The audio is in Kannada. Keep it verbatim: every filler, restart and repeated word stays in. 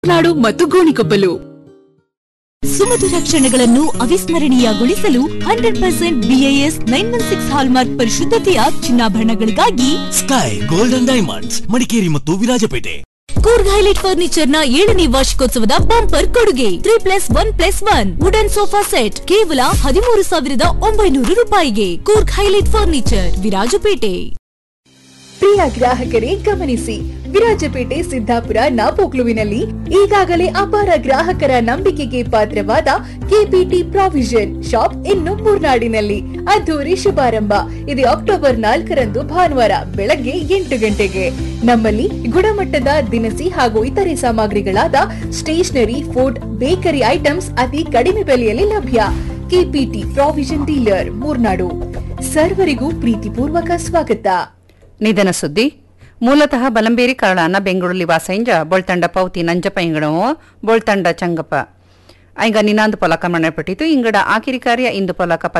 ನಾಡು ಮತ್ತು ಗೋಣಿಕೊಪ್ಪಲು. ಸುಮಧುರ ಕ್ಷಣಗಳನ್ನು ಅವಿಸ್ಮರಣೀಯಗೊಳಿಸಲು hundred percent BIS nine one six hallmark ಪರಿಶುದ್ಧತೆಯ ಚಿನ್ನಾಭರಣಗಳಿಗಾಗಿ sky golden diamonds Madikeri ಮತ್ತು ವಿರಾಜಪೇಟೆ. ಕೂರ್ಗ್ ಹೈಲೈಟ್ ಫರ್ನಿಚರ್ ನ ಏಳನೇ ವಾರ್ಷಿಕೋತ್ಸವದ ಬಂಪರ್ ಕೊಡುಗೆ three plus one plus one wooden sofa set ಕೇವಲ ಹದಿಮೂರು ಸಾವಿರದ ಒಂಬೈನೂರು ರೂಪಾಯಿಗೆ. Coorg highlight furniture, Virajpet. ಪ್ರಿಯ ಗ್ರಾಹಕರೇ ಗಮನಿಸಿ, ವಿರಾಜಪೇಟೆ ಸಿದ್ದಾಪುರ ನಾಪೋಕ್ಲುವಿನಲ್ಲಿ ಈಗಾಗಲೇ ಅಪಾರ ಗ್ರಾಹಕರ ನಂಬಿಕೆಗೆ ಪಾತ್ರವಾದ ಕೆಪಿಟಿ ಪ್ರಾವಿಷನ್ ಶಾಪ್ ಇನ್ನು ಮೂರ್ನಾಡಿನಲ್ಲಿ ಅದ್ದೂರಿ ಶುಭಾರಂಭ. ಇದು ಅಕ್ಟೋಬರ್ ನಾಲ್ಕರಂದು ಭಾನುವಾರ ಬೆಳಗ್ಗೆ ಎಂಟು ಗಂಟೆಗೆ. ನಮ್ಮಲ್ಲಿ ಗುಣಮಟ್ಟದ ದಿನಸಿ ಹಾಗೂ ಇತರೆ ಸಾಮಗ್ರಿಗಳಾದ ಸ್ಟೇಷನರಿ, ಫುಡ್, ಬೇಕರಿ ಐಟಮ್ಸ್ ಅತಿ ಕಡಿಮೆ ಬೆಲೆಯಲ್ಲಿ ಲಭ್ಯ. KPT provision dealer, Murnad. ಸರ್ವರಿಗೂ ಪ್ರೀತಿಪೂರ್ವಕ ಸ್ವಾಗತ. ನಿಧನ ಸುದ್ದಿ. ಮೂಲತಃ ಬಲಂಬೇರಿ ಕರಳಾನ ಬೆಂಗಳೂರಲ್ಲಿ ವಾಸೈಂಜ ಬೊಳ್ತಂಡ ಪೌತಿ ನಂಜಪ್ಪ ಇಂಗಡವು ಬೊಳ್ತಂಡ ಚಂಗಪ್ಪ ಐಂಗ ನಿನಾಂದು ಪೊಲಕ ಮಣ್ಣಪಟ್ಟಿತು. ಇಂಗಡ ಆಕಿರಿ ಕಾರ್ಯ ಇಂದು ಪೊಲಕ